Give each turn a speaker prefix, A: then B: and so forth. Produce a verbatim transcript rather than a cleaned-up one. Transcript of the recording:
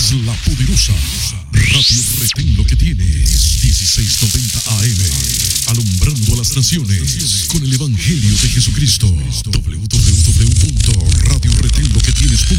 A: es la poderosa Radio Retén Lo Que Tienes, dieciséis noventa A M, alumbrando a las naciones con el Evangelio de Jesucristo. w w w punto radio retén lo que tienes punto com